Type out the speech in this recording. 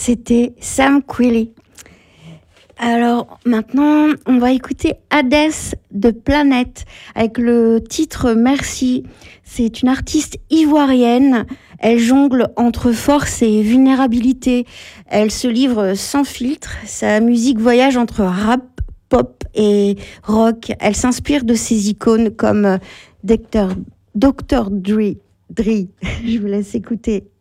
C'était Sam Quilly. Alors maintenant, on va écouter Hades de Planète avec le titre Merci. C'est une artiste ivoirienne. Elle jongle entre force et vulnérabilité. Elle se livre sans filtre. Sa musique voyage entre rap, pop et rock. Elle s'inspire de ses icônes comme Dr. Dre. Je vous laisse écouter.